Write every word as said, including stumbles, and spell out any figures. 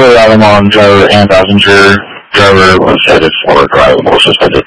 Rhode Island driver and passenger. Driver was headed for drivable suspended.